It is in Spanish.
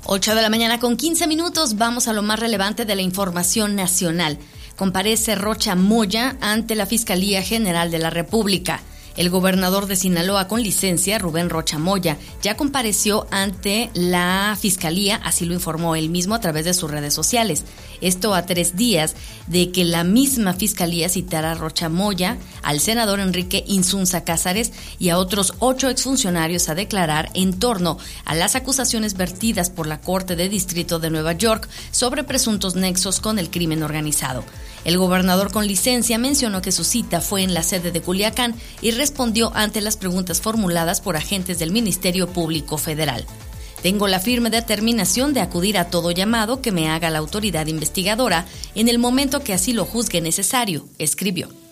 8:15 a.m. Vamos a lo más relevante de la información nacional. Comparece Rocha Moya ante la Fiscalía General de la República. El gobernador de Sinaloa con licencia, Rubén Rocha Moya, ya compareció ante la Fiscalía, así lo informó él mismo a través de sus redes sociales. Esto a 3 días de que la misma Fiscalía citara a Rocha Moya, al senador Enrique Insunza Cázares y a otros 8 exfuncionarios a declarar en torno a las acusaciones vertidas por la Corte de Distrito de Nueva York sobre presuntos nexos con el crimen organizado. El gobernador con licencia mencionó que su cita fue en la sede de Culiacán y respondió ante las preguntas formuladas por agentes del Ministerio Público Federal. Tengo la firme determinación de acudir a todo llamado que me haga la autoridad investigadora en el momento que así lo juzgue necesario, escribió.